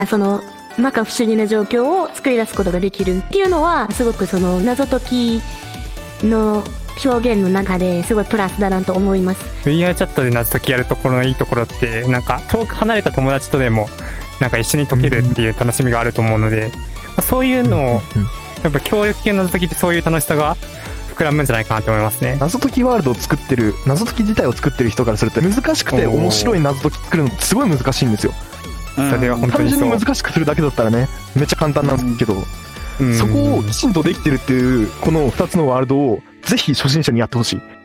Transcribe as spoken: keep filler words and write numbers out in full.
その摩訶不思議な状況を作り出すことができるっていうのはすごくその謎解きの表現の中ですごいプラスだなと思います。 ブイアール チャットで謎解きやるところのいいところって、なんか遠く離れた友達とでもなんか一緒に解けるっていう楽しみがあると思うので、まあ、そういうのをやっぱ協力系の謎解きってそういう楽しさが膨らむんじゃないかなと思いますね。 謎解きワールドを作ってる、謎解き自体を作ってる人からすると難しくて面白い謎解き作るのってすごい難しいんですよ。 それは本当単にそう。 純に難しくするだけだったらねめっちゃ簡単なんですけど、 うん、 そこをきちんとできてるっていうこのふたつのワールドをぜひ初心者にやってほしい。